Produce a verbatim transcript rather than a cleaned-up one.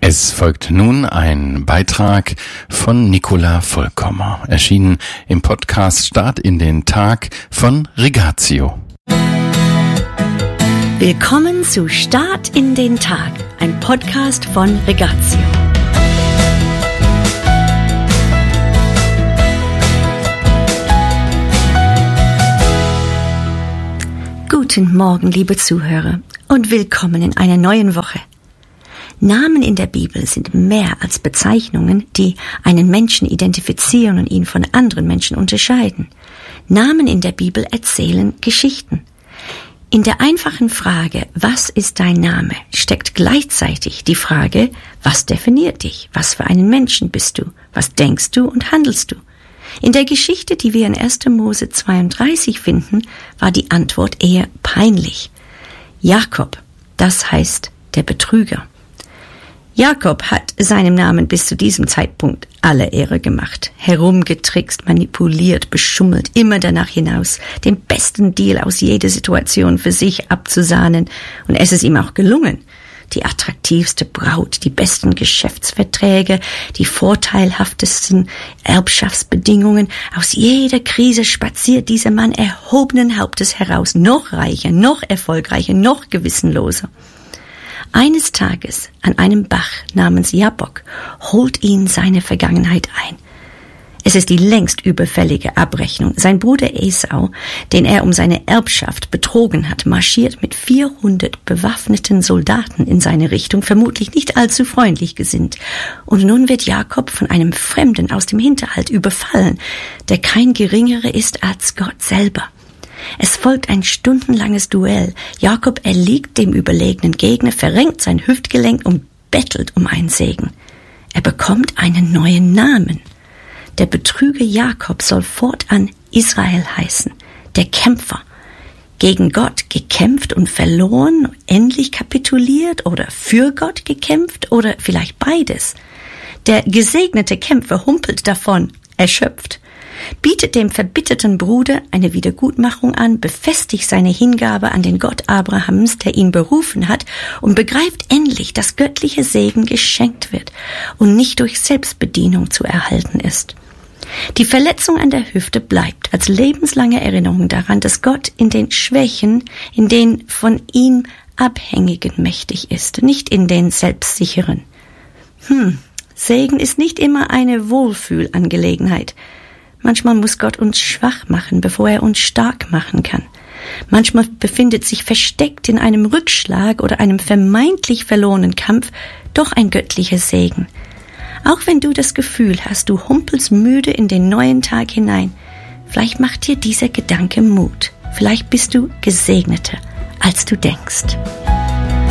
Es folgt nun ein Beitrag von Nicola Vollkommer, erschienen im Podcast Start in den Tag von Rigatio. Willkommen zu Start in den Tag, ein Podcast von Rigatio. Guten Morgen, liebe Zuhörer, und willkommen in einer neuen Woche. Namen in der Bibel sind mehr als Bezeichnungen, die einen Menschen identifizieren und ihn von anderen Menschen unterscheiden. Namen in der Bibel erzählen Geschichten. In der einfachen Frage, was ist dein Name, steckt gleichzeitig die Frage, was definiert dich, was für einen Menschen bist du, was denkst du und handelst du. In der Geschichte, die wir in erster Mose zweiunddreißig finden, war die Antwort eher peinlich. Jakob, das heißt der Betrüger. Jakob hat seinem Namen bis zu diesem Zeitpunkt alle Ehre gemacht, herumgetrickst, manipuliert, beschummelt, immer danach hinaus, den besten Deal aus jeder Situation für sich abzusahnen, und es ist ihm auch gelungen. Die attraktivste Braut, die besten Geschäftsverträge, die vorteilhaftesten Erbschaftsbedingungen. Aus jeder Krise spaziert dieser Mann erhobenen Hauptes heraus, noch reicher, noch erfolgreicher, noch gewissenloser. Eines Tages an einem Bach namens Jabbok holt ihn seine Vergangenheit ein. Es ist die längst überfällige Abrechnung. Sein Bruder Esau, den er um seine Erbschaft betrogen hat, marschiert mit vierhundert bewaffneten Soldaten in seine Richtung, vermutlich nicht allzu freundlich gesinnt. Und nun wird Jakob von einem Fremden aus dem Hinterhalt überfallen, der kein geringerer ist als Gott selber. Es folgt ein stundenlanges Duell. Jakob erliegt dem überlegenen Gegner, verrenkt sein Hüftgelenk und bettelt um einen Segen. Er bekommt einen neuen Namen. Der Betrüger Jakob soll fortan Israel heißen, der Kämpfer. Gegen Gott gekämpft und verloren, endlich kapituliert, oder für Gott gekämpft, oder vielleicht beides. Der gesegnete Kämpfer humpelt davon, erschöpft, bietet dem verbitterten Bruder eine Wiedergutmachung an, befestigt seine Hingabe an den Gott Abrahams, der ihn berufen hat, und begreift endlich, dass göttlicher Segen geschenkt wird und nicht durch Selbstbedienung zu erhalten ist. Die Verletzung an der Hüfte bleibt als lebenslange Erinnerung daran, dass Gott in den Schwächen, in den von ihm Abhängigen mächtig ist, nicht in den Selbstsicheren. Hm, Segen ist nicht immer eine Wohlfühlangelegenheit. Manchmal muss Gott uns schwach machen, bevor er uns stark machen kann. Manchmal befindet sich versteckt in einem Rückschlag oder einem vermeintlich verlorenen Kampf doch ein göttlicher Segen. Auch wenn du das Gefühl hast, du humpelst müde in den neuen Tag hinein, vielleicht macht dir dieser Gedanke Mut. Vielleicht bist du gesegneter, als du denkst.